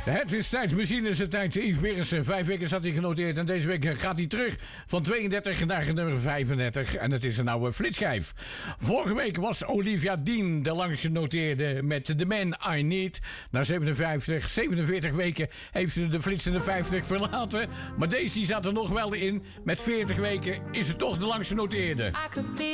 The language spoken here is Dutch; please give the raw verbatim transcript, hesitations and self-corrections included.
Het is tijdsmachine, is het tijd. Yves Berensen, vijf weken zat hij genoteerd. En deze week gaat hij terug van tweeëndertig naar nummer vijfendertig. En het is een oude flitschijf. Vorige week was Olivia Dean de langst genoteerde met The Man I Need. Na zevenenvijftig, zevenenveertig weken heeft ze de flitsende vijftig verlaten. Maar deze zat er nog wel in. Met veertig weken is ze toch de langst genoteerde.